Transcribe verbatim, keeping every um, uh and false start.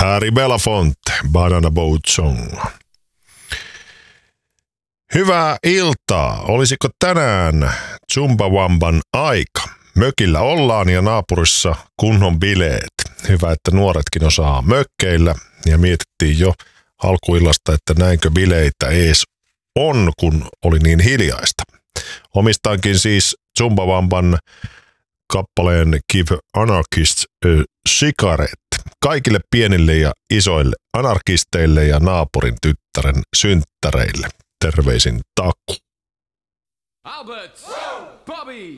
Harry Belafonte, Banana Boat Song. Hyvää iltaa. Olisiko tänään Chumbawamban aika? Mökillä ollaan ja naapurissa kunnon bileet. Hyvä, että nuoretkin osaa mökkeillä. Ja mietittiin jo alkuillasta, että näinkö bileitä ees on, kun oli niin hiljaista. Omistaankin siis Chumbawamban kappaleen Give Anarchists a Cigarette kaikille pienille ja isoille anarkisteille ja naapurin tyttären synttäreille. Terveisin Taku. Albert, Bobby.